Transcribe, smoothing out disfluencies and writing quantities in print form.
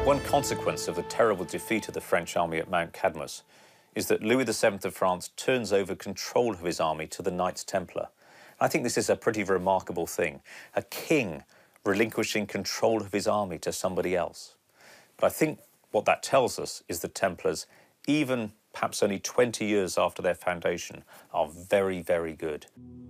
One consequence of the terrible defeat of the French army at Mount Cadmus is that Louis VII of France turns over control of his army to the Knights Templar. I think this is a pretty remarkable thing, a king relinquishing control of his army to somebody else. But I think what that tells us is that Templars, even perhaps only 20 years after their foundation, are very, very good.